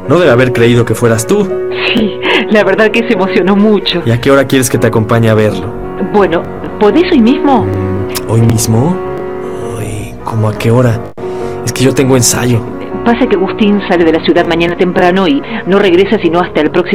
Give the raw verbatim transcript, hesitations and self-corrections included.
No debe haber creído que fueras tú. Sí, la verdad que se emocionó mucho. ¿Y a qué hora quieres que te acompañe a verlo? Bueno, ¿podés hoy mismo? ¿Hoy mismo? Ay, ¿cómo a qué hora? Es que yo tengo ensayo. Pasa que Agustín sale de la ciudad mañana temprano y no regresa sino hasta el próximo